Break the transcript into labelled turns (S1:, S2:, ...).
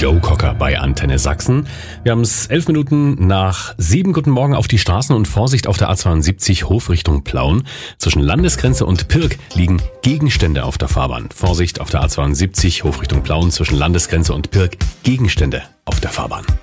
S1: Joe Cocker bei Antenne Sachsen. Wir haben es 11 Minuten nach 7. Guten Morgen auf die Straßen und Vorsicht auf der A72 Hofrichtung Plauen. Zwischen Landesgrenze und Pirk liegen Gegenstände auf der Fahrbahn. Vorsicht auf der A72 Hofrichtung Plauen zwischen Landesgrenze und Pirk. Gegenstände auf der Fahrbahn.